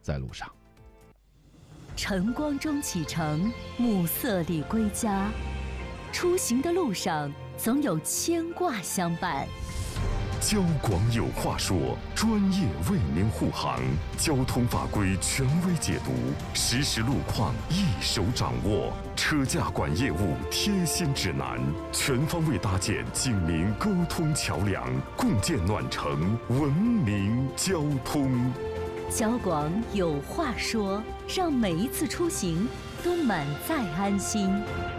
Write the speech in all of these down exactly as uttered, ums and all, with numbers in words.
在路上。 晨光中启程，暮色里归家，出行的路上总有牵挂相伴。 交广有话说，专业为您护航，交通法规权威解读，实时路况一手掌握，车驾管业务贴心指南，全方位搭建警民沟通桥梁，共建暖城文明交通。 交广有话说，让每一次出行都满载安心。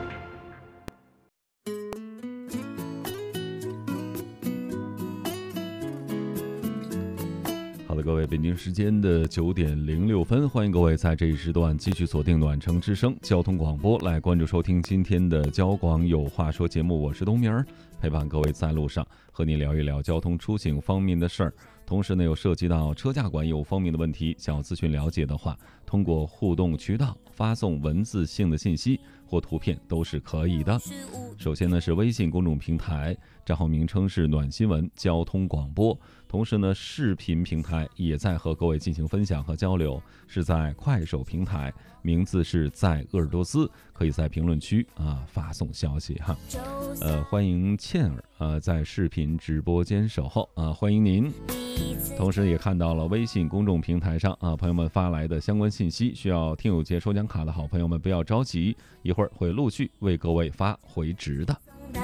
好的，各位，北京时间的九点零六分，欢迎各位在这一时段继续锁定暖城之声交通广播，来关注收听今天的交广有话说节目。我是东明儿，陪伴各位在路上，和你聊一聊交通出行方面的事儿。同时呢，有涉及到车驾管有方面的问题，想要咨询了解的话，通过互动渠道发送文字性的信息或图片都是可以的。首先呢是微信公众平台，账号名称是暖新闻交通广播，同时呢视频平台也在和各位进行分享和交流，是在快手平台，名字是在鄂尔多斯，可以在评论区啊发送消息哈。呃，欢迎倩儿啊在视频直播间守候啊，欢迎您。同时也看到了微信公众平台上啊朋友们发来的相关信息，需要听友节抽奖卡的好朋友们不要着急，一会儿会陆续为各位发回执的。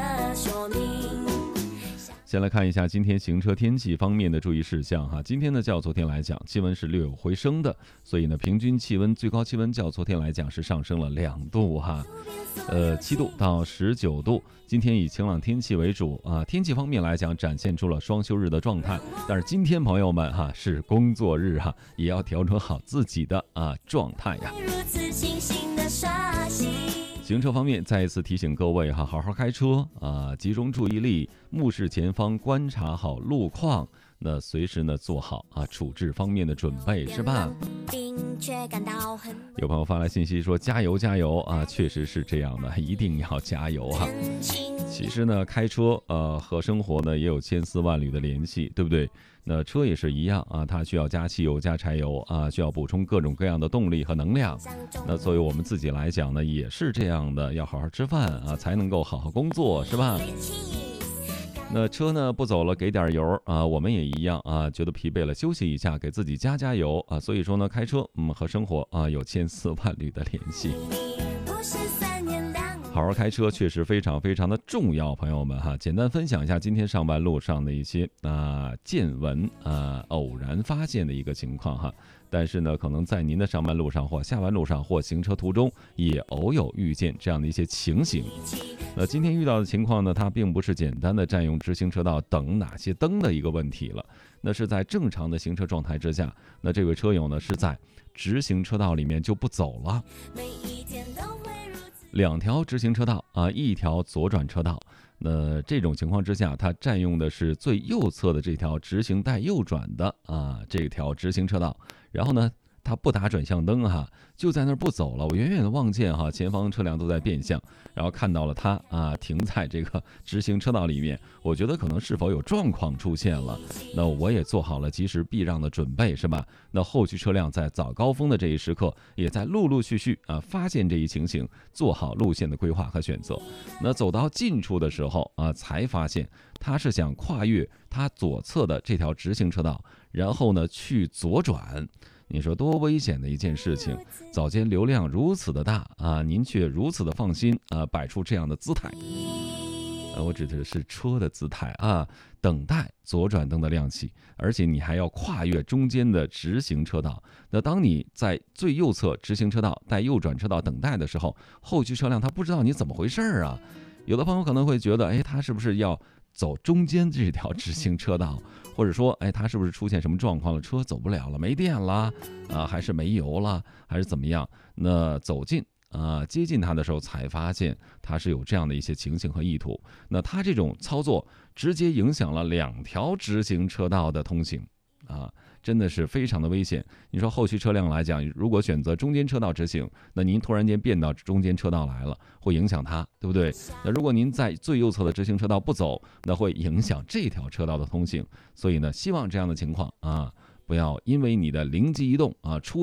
先来看一下今天行车天气方面的注意事项哈。今天呢较昨天来讲气温是略有回升的，所以呢平均气温最高气温较昨天来讲是上升了两度哈，呃七度到十九度。今天以晴朗天气为主啊，天气方面来讲展现出了双休日的状态，但是今天朋友们哈是工作日哈，也要调整好自己的啊状态呀。行车方面再一次提醒各位哈，好好开车啊，集中注意力，目视前方，观察好路况，那随时呢做好啊处置方面的准备，是吧？有朋友发来信息说加油加油啊，确实是这样的，一定要加油哈。其实呢开车呃和生活呢也有千丝万缕的联系，对不对？那车也是一样啊，它需要加汽油加柴油啊，需要补充各种各样的动力和能量。那作为我们自己来讲呢也是这样的，要好好吃饭啊才能够好好工作，是吧？那车呢不走了给点油啊，我们也一样啊，觉得疲惫了休息一下，给自己加加油啊。所以说呢开车嗯和生活啊有千丝万缕的联系。好好开车确实非常非常的重要，朋友们哈。简单分享一下今天上班路上的一些啊见闻啊偶然发现的一个情况哈。但是呢，可能在您的上班路上或下班路上或行车途中，也偶有遇见这样的一些情形。那今天遇到的情况呢，它并不是简单的占用直行车道等哪些灯的一个问题了，那是在正常的行车状态之下，那这位车友呢是在直行车道里面就不走了。两条直行车道啊，一条左转车道。那这种情况之下，它占用的是最右侧的这条直行带右转的啊这条直行车道。然后呢，他不打转向灯哈，就在那儿不走了。我远远的望见哈，前方车辆都在变向，然后看到了他啊停在这个直行车道里面。我觉得可能是否有状况出现了，那我也做好了及时避让的准备，是吧？那后续车辆在早高峰的这一时刻，也在陆陆续续啊发现这一情形，做好路线的规划和选择。那走到近处的时候啊，才发现他是想跨越他左侧的这条直行车道，然后呢去左转。你说多危险的一件事情，早间流量如此的大啊，您却如此的放心啊，摆出这样的姿态。呃，我指的是车的姿态啊，等待左转灯的亮起，而且你还要跨越中间的直行车道。那当你在最右侧直行车道带右转车道等待的时候，后续车辆他不知道你怎么回事啊。有的朋友可能会觉得，哎，他是不是要走中间这条直行车道，或者说，哎，他是不是出现什么状况了，车走不了了，没电了啊，还是没油了，还是怎么样？那走近啊，接近他的时候才发现他是有这样的一些情形和意图。那他这种操作直接影响了两条直行车道的通行啊，真的是非常的危险。你说后续车辆来讲，如果选择中间车道直行，那您突然间变到中间车道来了，会影响它，对不对？那如果您在最右侧的直行车道不走，那会影响这条车道的通行。所以呢，希望这样的情况啊，不要因为你的灵机一动啊，出